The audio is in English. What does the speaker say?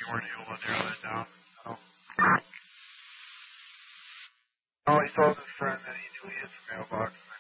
weren't able to narrow that down. So. Oh, he told his friend that he knew he hit the mailbox.